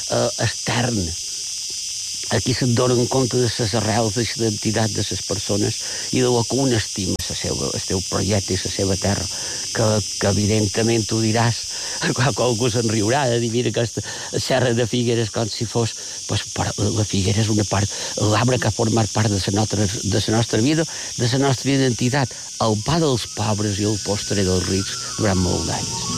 extern. Aquí se't donen compte de les arrels de l'identitat de les persones i de lo que un estima el seu projecte i la seva terra, que evidentment tu diràs, quan algú se'n riurà de dir, mira aquesta serra de Figueres com si fos, pues, la Figuera és una part, l'arbre que ha format part de la nostra vida, de la nostra identitat, el pa dels pobres i el postre dels rics durant molts anys.